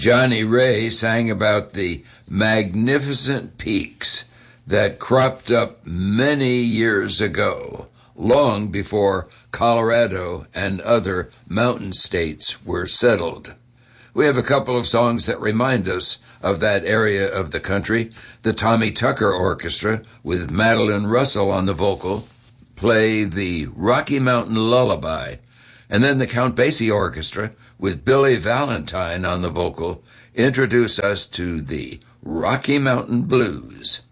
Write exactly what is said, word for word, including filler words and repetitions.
Johnny Ray sang about the magnificent peaks that cropped up many years ago, long before Colorado and other mountain states were settled. We have a couple of songs that remind us of that area of the country. The Tommy Tucker Orchestra, with Madeline Russell on the vocal, play the Rocky Mountain Lullaby. And then the Count Basie Orchestra, with Billy Valentine on the vocal, introduce us to the Rocky Mountain Blues.